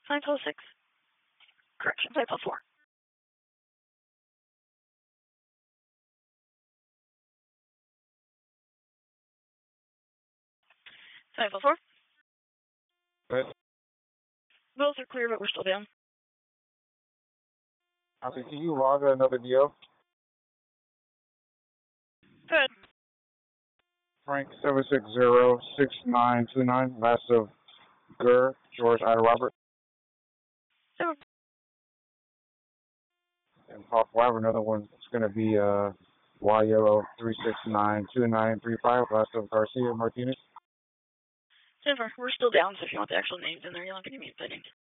506. Correction, 504. 504. Good. Bills are clear, but we're still down. Okay, can you log another deal? Good. Frank 7606929, last of Gur, George Ida Robert. So, And Paul, I have another one. It's going to be Y Yellow 3692935, last of Garcia Martinez. Jennifer, we're still down, so if you want the actual names in there, you'll have to give me a second.